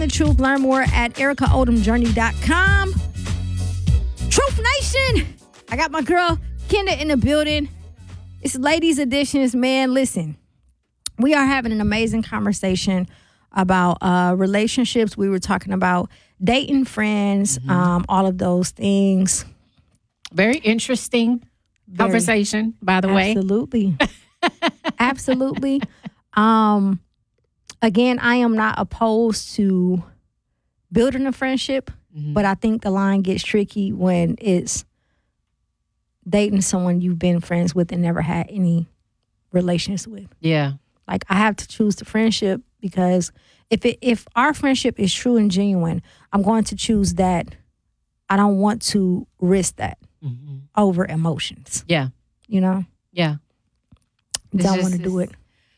the truth. Learn more at EricaOdomJourney.com. Truth Nation. I got my girl Kenda in the building. It's ladies editions, man. Listen, we are having an amazing conversation about relationships. We were talking about dating friends, all of those things. Very interesting conversation, by the way. Absolutely. Absolutely. Again, I am not opposed to building a friendship, but I think the line gets tricky when it's dating someone you've been friends with and never had any relations with. Yeah. Like, I have to choose the friendship because if our friendship is true and genuine, I'm going to choose that. I don't want to risk that over emotions. Yeah. You know? Yeah. Don't want to do it.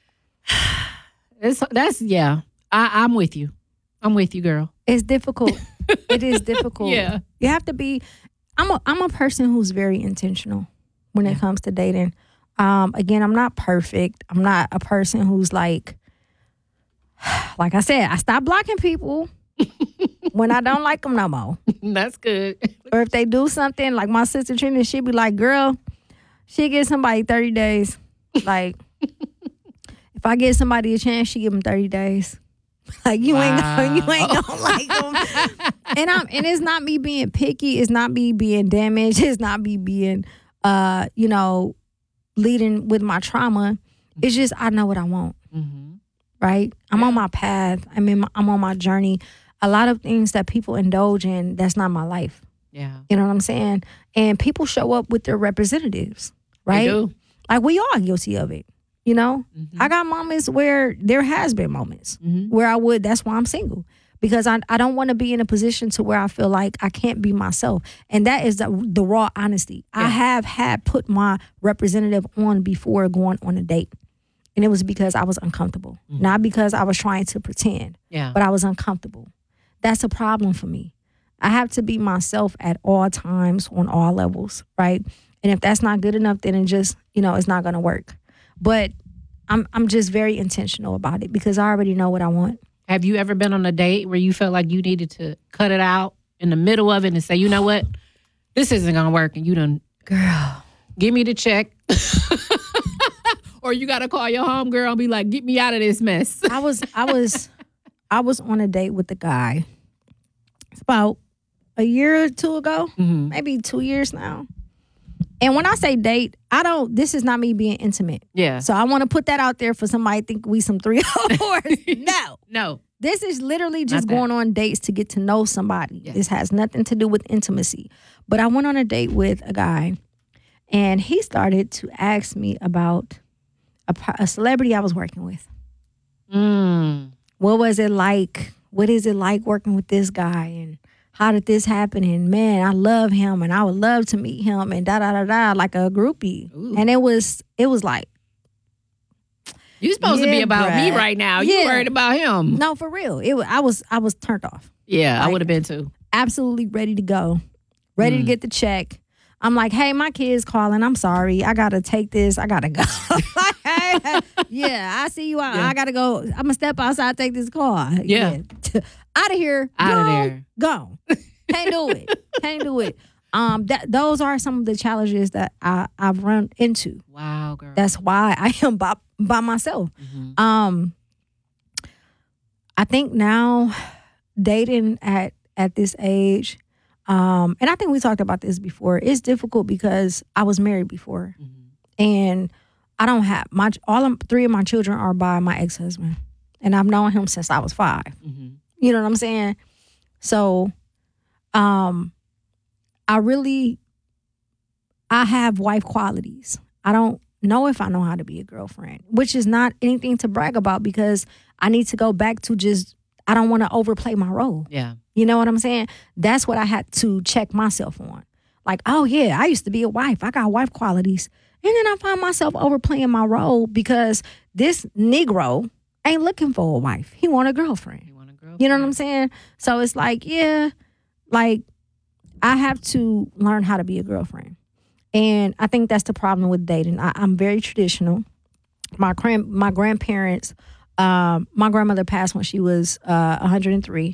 I'm with you. I'm with you, girl. It's difficult. It is difficult. Yeah. You have to be. I'm a person who's very intentional when it comes to dating. Again, I'm not perfect. I'm not a person who's like I said, I stop blocking people when I don't like them no more. That's good. Or if they do something, like my sister Trina, she'd be like, girl, she give somebody 30 days. Like, if I give somebody a chance, she give them 30 days. Like, you ain't gonna like them. And it's not me being picky. It's not me being damaged. It's not me being, leading with my trauma. It's just, I know what I want. Right? I'm on my path. I'm on my journey. A lot of things that people indulge in, that's not my life. Yeah. You know what I'm saying? And people show up with their representatives, right? They do. Like, we all guilty of it. You know, I got moments where there has been moments where that's why I'm single, because I don't want to be in a position to where I feel like I can't be myself. And that is the raw honesty. Yeah. I have had put my representative on before going on a date. And it was because I was uncomfortable, not because I was trying to pretend, but I was uncomfortable. That's a problem for me. I have to be myself at all times on all levels, right? And if that's not good enough, then it just, it's not going to work. But I'm just very intentional about it because I already know what I want. Have you ever been on a date where you felt like you needed to cut it out in the middle of it and say, you know what, this isn't going to work, and you done, girl, give me the check. Or you got to call your homegirl and be like, get me out of this mess. I was on a date with a guy. It's about a year or two ago, maybe 2 years now. And when I say date, this is not me being intimate. Yeah. So I want to put that out there for somebody to think we some 304s. No. This is literally just going on dates to get to know somebody. Yeah. This has nothing to do with intimacy. But I went on a date with a guy, and he started to ask me about a celebrity I was working with. What was it like? What is it like working with this guy? And how did this happen? And man, I love him and I would love to meet him and like a groupie. Ooh. And it was like, you supposed to be about me right now. You worried about him. No, for real. I was turned off. Yeah, like, I would have been too. Absolutely ready to go. Ready to get the check. I'm like, hey, my kid's calling. I'm sorry. I got to take this. I got to go. Yeah, I see you out. Yeah. I got to go. I'm going to step outside, take this car. Yeah. Out of here. Out of there. Go. Can't do it. Those are some of the challenges that I've run into. Wow, girl. That's why I am by myself. I think now dating at this age, and I think we talked about this before, it's difficult because I was married before. And I don't have three of my children are by my ex-husband. And I've known him since I was 5. You know what I'm saying? So, I have wife qualities. I don't know if I know how to be a girlfriend, which is not anything to brag about because I need to go back to I don't want to overplay my role. Yeah. You know what I'm saying? That's what I had to check myself on. Like, oh yeah, I used to be a wife. I got wife qualities. And then I find myself overplaying my role because this Negro ain't looking for a wife. He want a girlfriend. You know what I'm saying? So it's like, yeah, like I have to learn how to be a girlfriend. And I think that's the problem with dating. I'm very traditional. My grandparents, my grandmother passed when she was 103.